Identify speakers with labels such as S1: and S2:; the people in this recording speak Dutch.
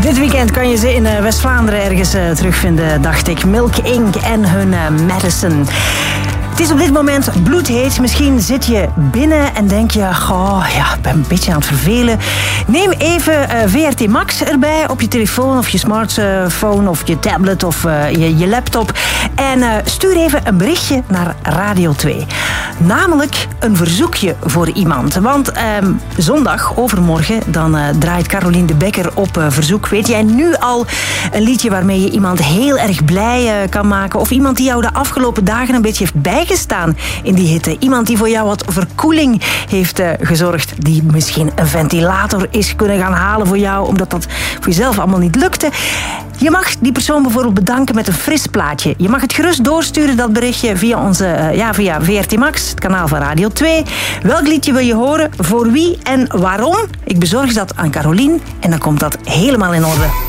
S1: Dit weekend kan je ze in West-Vlaanderen ergens terugvinden, dacht ik. Milk Inc. en hun Medicine. Het is op dit moment bloedheet. Misschien zit je binnen en denk je... ik ben een beetje aan het vervelen. Neem even VRT Max erbij op je telefoon of je smartphone of je tablet of je laptop. En stuur even een berichtje naar Radio 2. Namelijk een verzoekje voor iemand. Want zondag, overmorgen, dan draait Caroline de Bekker op verzoek. Weet jij nu al een liedje waarmee je iemand heel erg blij kan maken? Of iemand die jou de afgelopen dagen een beetje heeft bijgestaan in die hitte? Iemand die voor jou wat verkoeling heeft gezorgd? Die misschien een ventilator is kunnen gaan halen voor jou, omdat dat voor jezelf allemaal niet lukte? Je mag die persoon bijvoorbeeld bedanken met een fris plaatje. Je mag het gerust doorsturen, dat berichtje, via via VRT Max, het kanaal van Radio 2. Welk liedje wil je horen? Voor wie en waarom? Ik bezorg dat aan Caroline en dan komt dat helemaal in orde.